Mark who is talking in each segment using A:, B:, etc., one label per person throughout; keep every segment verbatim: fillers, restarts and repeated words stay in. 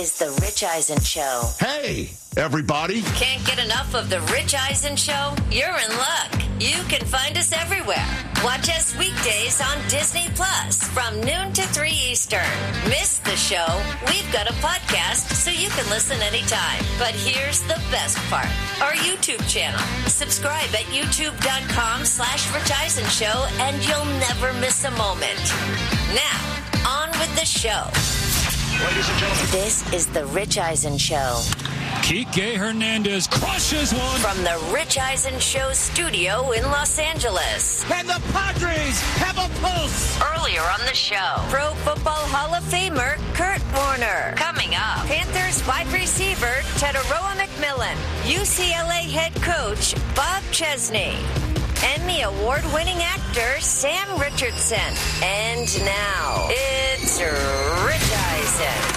A: Is the Rich Eisen Show.
B: Hey, everybody.
A: Can't get enough of the Rich Eisen Show? You're in luck. You can find us everywhere. Watch us weekdays on Disney Plus from noon to three Eastern. Miss the show? We've got a podcast so you can listen anytime. But here's the best part. Our YouTube channel. Subscribe at youtube.com slash Rich Eisen Show and you'll never miss a moment. Now, on with the show.
C: Ladies and gentlemen,
A: this is the Rich Eisen Show.
D: Kike Hernandez crushes one.
A: From the Rich Eisen Show studio in Los Angeles.
E: And the Padres have a pulse.
A: Earlier on the show, Pro Football Hall of Famer Kurt Warner. Coming up, Panthers wide receiver Teteroa McMillan. U C L A head coach Bob Chesney. Emmy Award-winning actor Sam Richardson. And now, it's Rich Eisen.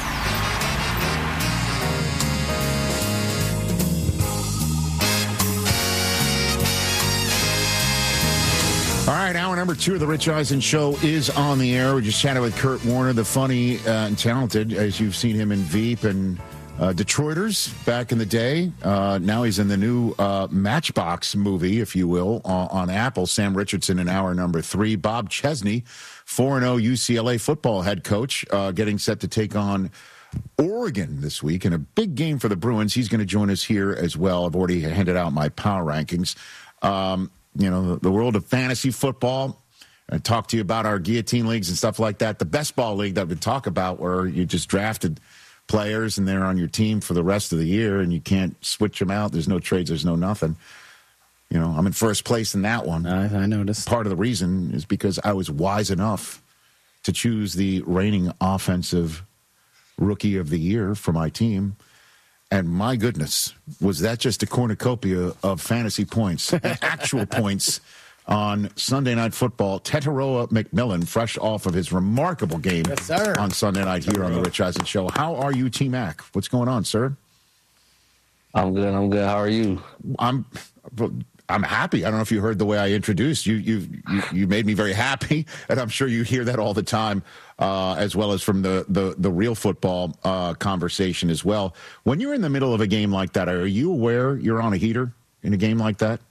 B: All right, hour number two of the Rich Eisen Show is on the air. We just chatted with Kurt Warner, the funny uh, and talented, as you've seen him in Veep and uh, Detroiters back in the day. Uh, now he's in the new uh, Matchbox movie, if you will, on, on Apple. Sam Richardson in hour number three. Bob Chesney, four and oh U C L A football head coach, uh, getting set to take on Oregon this week in a big game for the Bruins. He's going to join us here as well. I've already handed out my power rankings. Um, you know, the, the world of fantasy football. I talked to you about our guillotine leagues and stuff like that. The best ball league that we talk about where you just drafted players and they're on your team for the rest of the year and you can't switch them out. There's no trades. There's no nothing. You know, I'm in first place in that one.
F: I, I noticed.
B: Part of the reason is because I was wise enough to choose the reigning offensive rookie of the year for my team. And my goodness, was that just a cornucopia of fantasy points, actual points on Sunday Night Football. Teteroa McMillan, fresh off of his remarkable game
F: yes, sir.
B: on Sunday night here on the Rich Eisen Show. How are you, T-Mac? What's going on, sir?
G: I'm good. I'm good. How are you?
B: I'm I'm happy. I don't know if you heard the way I introduced you. You you, you made me very happy, and I'm sure you hear that all the time, uh, as well as from the the, the real football uh, conversation as well. When you're in the middle of a game like that, are you aware you're on a heater in a game like that?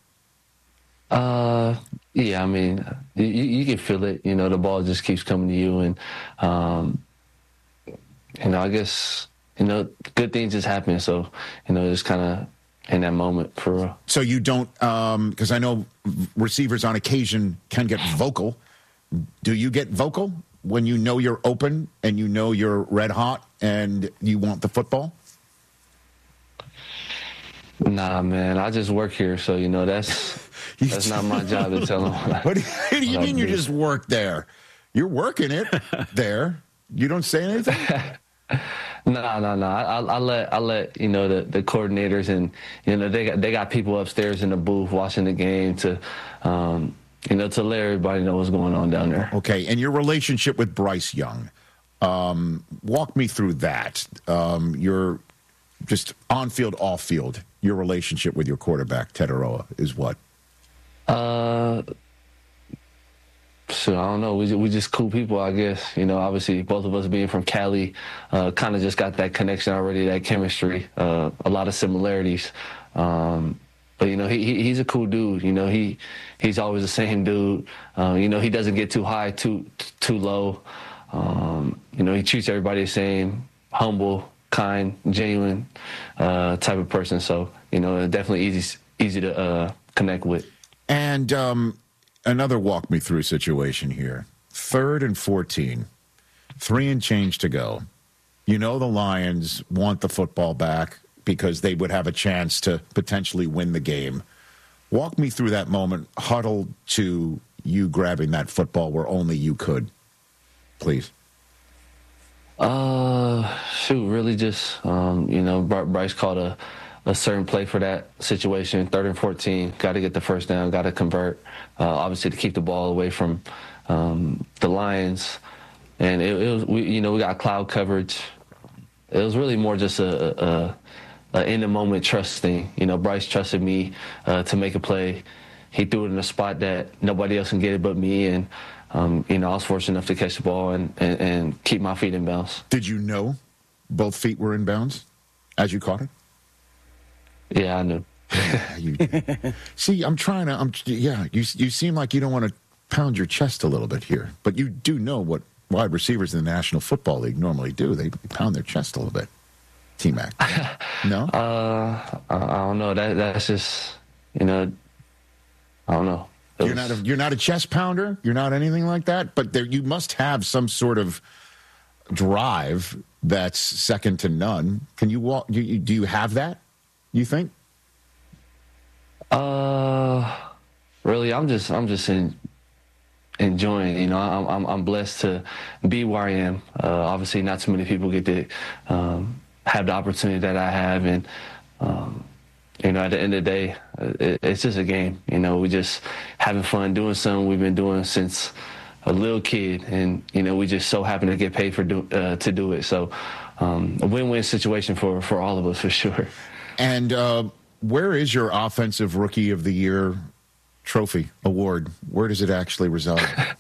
G: Uh, yeah. I mean, you, you can feel it. You know, the ball just keeps coming to you, and um, you know, I guess you know, good things just happen. So you know, just kind of. In that moment for real. So
B: you don't, because um, I know receivers on occasion can get vocal. Do you get vocal when you know you're open and you know you're red hot and you want the football?
G: Nah, man. I just work here, so you know that's that's not my job to tell them.
B: What do you, what do you mean you just work there? You're working it there. You don't say anything.
G: No, no, no. I, I let I let you know the, the coordinators and you know they got they got people upstairs in the booth watching the game to um, you know to let everybody know what's going on down there.
B: Okay, and your relationship with Bryce Young, um, walk me through that. Um, your just on field, off field, your relationship with your quarterback Teteroa is what?
G: Uh. So I don't know. We we just cool people, I guess. You know, obviously both of us being from Cali, uh, kind of just got that connection already, that chemistry, uh, a lot of similarities. Um, but you know, he, he he's a cool dude. You know, he he's always the same dude. Uh, you know, he doesn't get too high, too too low. Um, you know, he treats everybody the same, humble, kind, genuine uh, type of person. So you know, definitely easy easy to uh, connect with.
B: And um another walk me through situation here. Third and fourteen, three and change to go. You know the Lions want the football back because they would have a chance to potentially win the game. Walk me through that moment, huddled to you grabbing that football where only you could, please.
G: Uh, shoot, really just, um, you know, Bryce called a, a certain play for that situation, third and fourteen. Got to get the first down, got to convert, uh, obviously to keep the ball away from um, the Lions. And it, it was, we, you know, we got cloud coverage. It was really more just a, a, a in-the-moment trust thing. You know, Bryce trusted me uh, to make a play. He threw it in a spot that nobody else can get it but me. And, um, you know, I was fortunate enough to catch the ball and, and, and keep my feet in bounds.
B: Did you know both feet were in bounds as you caught it?
G: Yeah, I knew.
B: you, see, I'm trying to. I'm yeah. You you seem like you don't want to pound your chest a little bit here, but you do know what wide receivers in the National Football League normally do. They pound their chest a little bit. T-Mac. No.
G: Uh, I, I don't know. That that's just you know. I don't know. It
B: you're
G: was,
B: not a, you're not a chest pounder. You're not anything like that. But there, you must have some sort of drive that's second to none. Can you walk? Do you, do you have that? You think?
G: Uh, really, I'm just, I'm just in, enjoying. You know, I'm, I'm, I'm blessed to be where I am. Uh, obviously, not too many people get to um, have the opportunity that I have, and um, you know, at the end of the day, it, it's just a game. You know, we just having fun doing something we've been doing since a little kid, and you know, we just so happen to get paid for do, uh, to do it. So, um, a win-win situation for for all of us for sure.
B: And. Uh, Where is your Offensive Rookie of the Year trophy award? Where does it actually reside?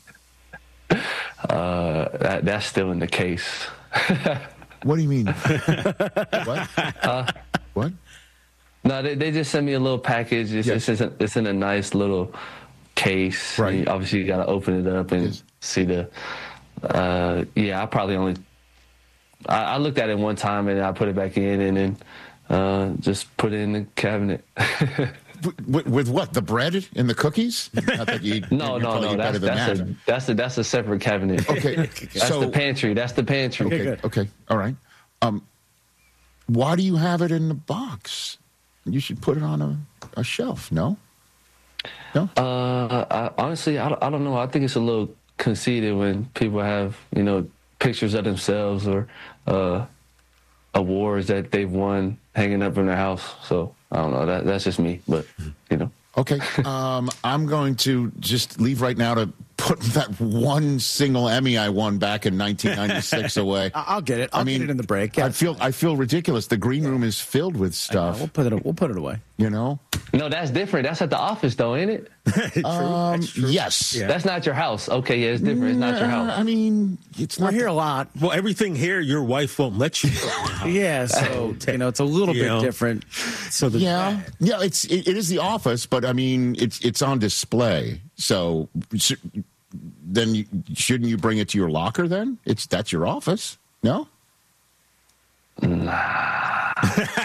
G: uh, that, that's still in the case.
B: What do you mean? What? Uh, what?
G: No, they, they just sent me a little package. It's,
B: yes.
G: it's, it's, it's in a nice little case.
B: Right.
G: You, obviously, you got to open it up and yes. see the. Uh, yeah, I probably only. I, I looked at it one time and I put it back in and then. Uh, just put it in the cabinet.
B: with, with what? The bread and the cookies? Not that you,
G: no, no, no. That's that's that. a that's a that's a separate cabinet.
B: Okay,
G: that's
B: so,
G: the pantry. That's the pantry.
B: Okay, okay, okay, all right. Um, why do you have it in the box? You should put it on a, a shelf. No, no.
G: Uh, I, honestly, I, I don't know. I think it's a little conceited when people have you know pictures of themselves or uh, awards that they've won hanging up in their house. So I don't know. That that's just me, but you know.
B: Okay. Um, I'm going to just leave right now to put that one single Emmy I won back in nineteen ninety-six away.
E: I'll get it. I'll I mean, get it in the break. Yeah.
B: I feel I feel ridiculous. The green room is filled with stuff.
E: We'll put it. We'll put it away.
B: You know.
G: No, that's different. That's at the office, though, ain't it?
E: true.
B: Um,
E: that's true.
B: Yes.
G: Yeah. That's not your house. Okay, yeah, it's different. It's not your house.
B: I mean, it's
E: We're
B: not
E: here
B: the-
E: a lot.
F: Well, everything here, your wife won't let you.
E: Yeah, so you know, it's a little
F: You
E: bit
F: know.
E: different. So the,
B: Yeah, yeah. It's it, it is the office, but I mean, it's it's on display. So sh- then you, shouldn't you bring it to your locker? Then it's that's your office. No.
G: Nah.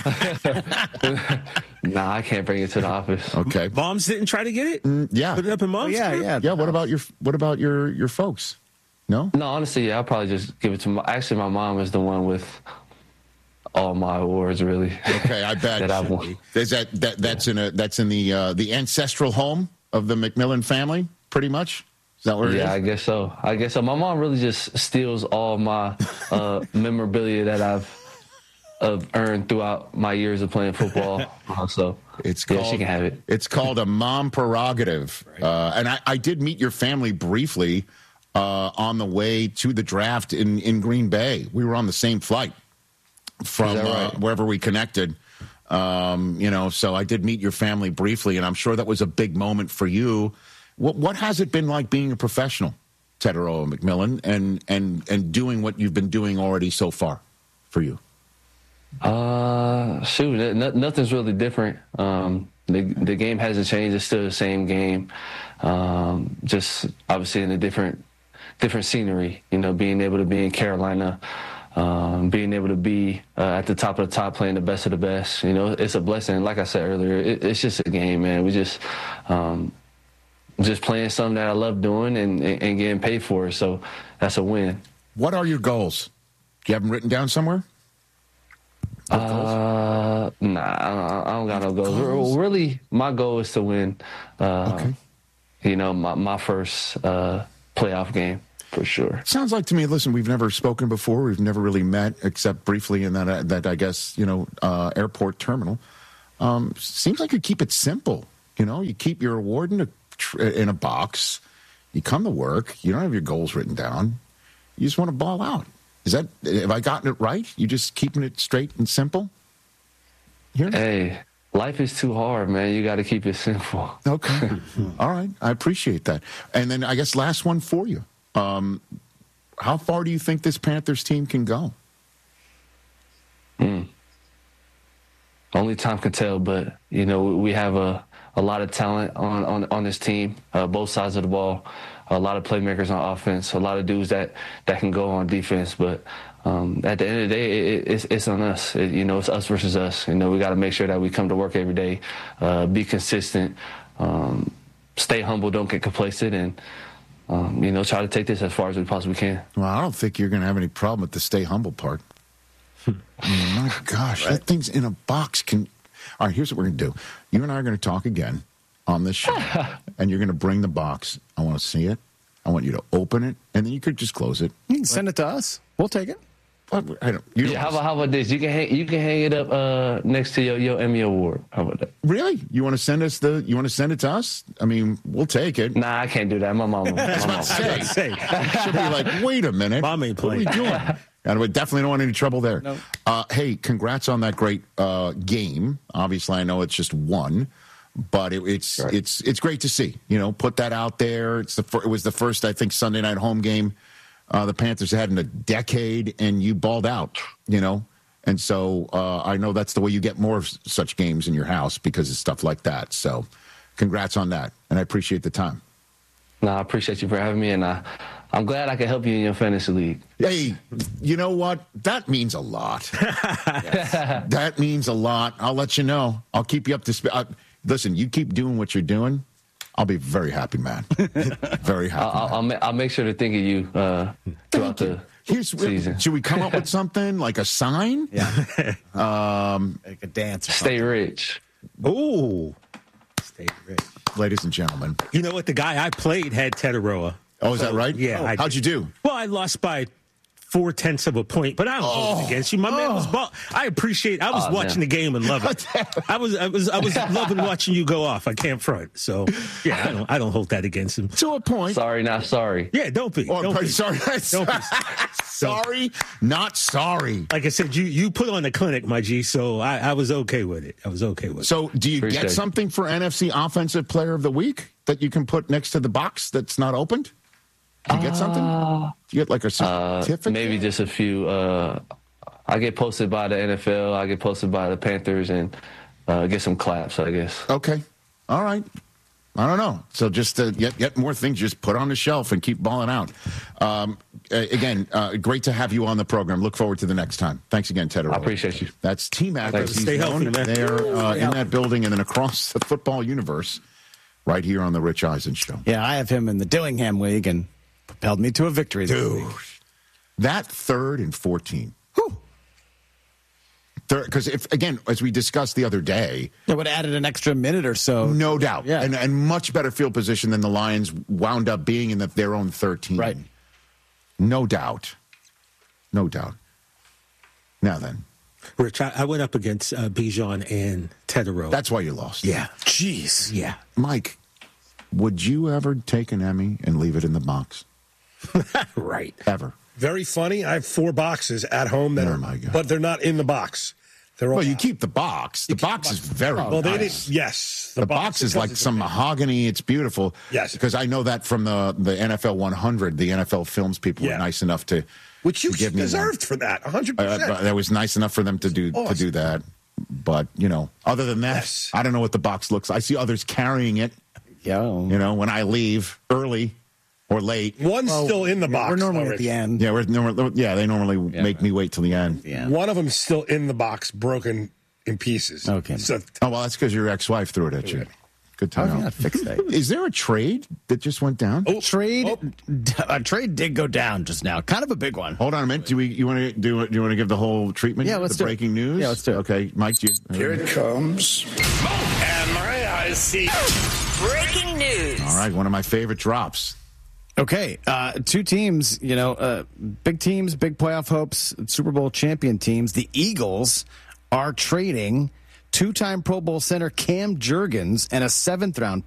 G: nah, I can't bring it to the office.
B: Okay.
F: Moms didn't try to get it.
B: Mm, yeah.
F: Put it up in mom's.
E: yeah,
F: crib?
E: yeah,
B: Yeah. What about your What about your your folks? No.
G: No, honestly, yeah, I'll probably just give it to my. Actually, my mom is the one with all my awards, really.
B: Okay, I bet.
G: that I've won.
B: Is that that that's in a that's in the uh, the ancestral home of the McMillan family, pretty much. Is that where it
G: Yeah,
B: is?
G: I guess so. I guess so. My mom really just steals all my uh, memorabilia that I've uh, earned throughout my years of playing football. Uh, so
B: It's
G: yeah,
B: called,
G: she can have it.
B: It's called a mom prerogative. Right. Uh, and I, I did meet your family briefly uh, on the way to the draft in, in Green Bay. We were on the same flight from
G: Is that right?
B: uh, wherever we connected. Um, you know, so I did meet your family briefly, and I'm sure that was a big moment for you. What, what has it been like being a professional, Tetairoa McMillan, and, and, and doing what you've been doing already so far for you?
G: Uh, shoot, n- nothing's really different. Um, the the game hasn't changed. It's still the same game. Um, just obviously in a different different scenery. You know, being able to be in Carolina, um, being able to be uh, at the top of the top, playing the best of the best. You know, it's a blessing. Like I said earlier, it, it's just a game, man. We just um, just playing something that I love doing and, and, and getting paid for it. So that's a win.
B: What are your goals? Do you have them written down somewhere?
G: Uh, nah, I don't, I don't got no goals.
B: Goals?
G: Really, my goal is to win. Uh,
B: Okay.
G: You know, my my first uh, playoff game for sure.
B: Sounds like to me. Listen, we've never spoken before. We've never really met except briefly in that uh, that I guess you know uh, airport terminal. Um, seems like you keep it simple. You know, you keep your award in a tr- in a box. You come to work. You don't have your goals written down. You just want to ball out. Is that have I gotten it right? You just keeping it straight and simple? Here?
G: Hey, life is too hard, man. You got to keep it simple.
B: Okay. All right. I appreciate that. And then I guess last one for you. Um, how far do you think this Panthers team can go?
G: Mm. Only time can tell, but, you know, we have a, a lot of talent on, on, on this team, uh, both sides of the ball, a lot of playmakers on offense, a lot of dudes that, that can go on defense. But um, at the end of the day, it, it's, it's on us. It, you know, it's us versus us. You know, we got to make sure that we come to work every day, uh, be consistent, um, stay humble, don't get complacent, and, um, you know, try to take this as far as we possibly can.
B: Well, I don't think you're going to have any problem with the stay humble part. I mean, my gosh, right. That thing's in a box. Can All right, here's what we're going to do. You and I are going to talk again on this show, and you're going to bring the box. I want to see it. I want you to open it, and then you could just close it.
E: You can send it to us. We'll take it.
B: I don't. You
G: yeah, how about how about this? You can hang, you can hang it up uh, next to your, your Emmy Award. How about that?
B: Really? You want to send us the? You want to send it to us? I mean, we'll take it.
G: Nah, I can't do that. My mom.
B: That's what I'm saying. She'll be like, wait a minute.
F: Mom ain't playing.
B: What are we doing? And we definitely don't want any trouble there.
E: Nope.
B: Uh, hey, congrats on that great uh, game. Obviously, I know it's just one, but it, it's right. it's it's great to see. You know, put that out there. It's the fir- it was the first, I think, Sunday night home game uh, the Panthers had in a decade, and you balled out. You know, and so uh, I know that's the way you get more of such games in your house because of stuff like that. So, congrats on that, and I appreciate the time.
G: No, I appreciate you for having me, and I. I'm glad I can help you in your fantasy league.
B: Hey, you know what? That means a lot. Yes. That means a lot. I'll let you know. I'll keep you up to speed. Uh, listen, you keep doing what you're doing. I'll be very happy, man. Very happy.
G: I'll, I'll, ma- I'll make sure to think of you uh, throughout the
B: Here's,
G: season.
B: Should we come up with something like a sign?
E: Yeah.
B: um,
E: like a dance. Or
G: Stay
E: something.
G: rich.
F: Ooh.
E: Stay rich.
B: Ladies and gentlemen.
F: You know what? The guy I played had Tetaroa.
B: Oh, is that right?
F: Yeah.
B: Oh,
F: I
B: how'd
F: did.
B: you do?
F: Well, I lost by four tenths of a point, but I don't hold it against you. My man was ball. I appreciate. I was
G: Oh,
F: watching
G: man.
F: the game and loving it. I was, I was, I was loving watching you go off. I can't front. So yeah, I don't, I don't hold that against him.
B: To a point.
G: Sorry, not sorry.
F: Yeah, don't be.
B: Oh,
F: don't
B: pardon,
F: be.
B: sorry.
F: Don't be.
B: Sorry, not sorry.
F: Like I said, you you put on the clinic, my G. So I, I was okay with it. I was okay with it.
B: So, do you
G: Appreciate
B: get
G: it.
B: something for N F C Offensive Player of the Week that you can put next to the box that's not opened? Do you get something? Do you get like a
G: Uh,
B: certificate?
G: maybe just a few. Uh, I get posted by the N F L. I get posted by the Panthers, and uh, get some claps, I guess.
B: Okay. All right. I don't know. So just uh, yet yet more things just put on the shelf and keep balling out. Um, uh, again, uh, great to have you on the program. Look forward to the next time. Thanks again, Ted.
G: I appreciate you.
B: That's T-Mac.
G: Thanks.
B: as he's
F: Stay
B: known
F: healthy, man.
B: there uh, in that building and then across the football universe right here on the Rich Eisen Show.
E: Yeah, I have him in the Dillingham League and propelled me to a victory this
B: Dude,
E: week.
B: that third and fourteen. Because if again, as we discussed the other day,
E: It would have added an extra minute or so.
B: no doubt,
E: Yeah.
B: and, and much better field position than the Lions wound up being in the, their own thirteen.
E: Right.
B: No doubt. No doubt. Now then,
F: Rich, I, I went up against uh, Bijan and Tetaroa.
B: that's why you lost.
F: yeah,
E: Jeez.
F: yeah.
B: Mike, would you ever take an Emmy and leave it in the box?
F: Right.
B: Ever?
C: Very funny. I have four boxes at home that
B: Oh,
C: are,
B: my God.
C: but they're not in the box. They're all
B: Well, you
C: out.
B: keep the box. The box is very
C: Well, they
B: nice.
C: didn't. Yes,
B: The, box, is
C: because
B: like
C: it's
B: some
C: a-
B: mahogany. It's beautiful.
C: Yes.
B: Because I know that from the, the N F L one hundred. The N F L Films people
C: Yeah.
B: were nice enough to,
C: which you
B: to give me one.
C: deserved for that. one hundred
B: Uh,
C: percent.
B: but that was nice enough for them to do to
C: Awesome.
B: do that. But you know, other than that,
C: Yes.
B: I don't know what the box looks. I see others carrying it.
E: Yo.
B: You know, when I leave early or late.
C: One's still in the box.
E: We're normally at
C: already.
E: the end.
B: Yeah, we're normally, yeah, they normally make me wait till the end.
E: Yeah.
C: One of them's still in the box, broken in pieces.
E: Okay.
C: So
B: Oh well, that's because your ex-wife threw it at you. Good to
E: How
B: know.
E: can I fix that?
B: Is there a trade that just went down?
C: Oh,
E: Trade,
C: oh.
E: a trade did go down just now. Kind of a big one.
B: Hold on a minute. Do we? You want to do? Do you want to give the whole treatment?
E: Yeah, let's
B: the
E: do it.
B: breaking news.
E: Yeah, let's do it.
B: Okay, Mike. Do you,
H: Here it comes.
C: And my eyes see.
A: Breaking news.
B: All right, one of my favorite drops.
E: Okay, uh, two teams, you know, uh, big teams, big playoff hopes, Super Bowl champion teams. The Eagles are trading two-time Pro Bowl center Cam Jurgens and a seventh-round